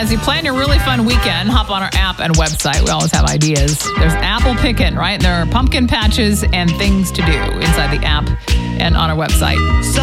as you plan your really fun weekend, hop on our app and website. We always have ideas. There's apple picking, right? There are pumpkin patches and things to do inside the app and on our website.